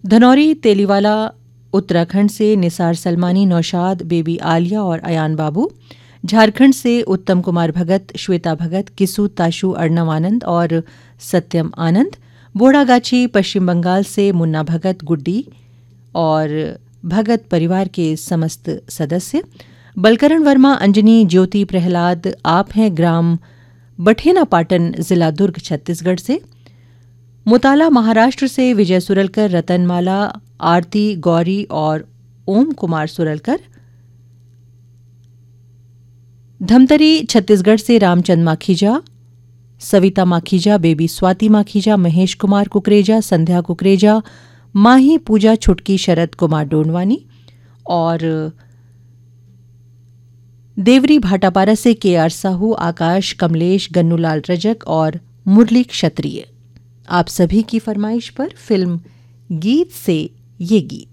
धनौरी तेलीवाला उत्तराखंड से निसार सलमानी, नौशाद, बेबी आलिया और अयान बाबू। झारखंड से उत्तम कुमार भगत, श्वेता भगत, किसू ताशु, अर्णव आनंद और सत्यम आनंद। बोड़ागाछी पश्चिम बंगाल से मुन्ना भगत, गुड्डी और भगत परिवार के समस्त सदस्य। बलकरण वर्मा, अंजनी, ज्योति, प्रहलाद आप हैं ग्राम बठेना पाटन, जिला दुर्ग, छत्तीसगढ़ से। मुताला महाराष्ट्र से विजय सुरलकर, रतनमाला, आरती, गौरी और ओम कुमार सुरलकर। धमतरी छत्तीसगढ़ से रामचंद माखीजा, सविता माखीजा, बेबी स्वाति माखीजा, महेश कुमार कुकरेजा, संध्या कुकरेजा, माही, पूजा छुटकी, शरद कुमार डोंडवानी और देवरी भाटापारा से के.आर. साहू, आकाश, कमलेश, गन्नूलाल रजक और मुरली क्षत्रिय। आप सभी की फरमाइश पर फिल्म गीत से ये गीत।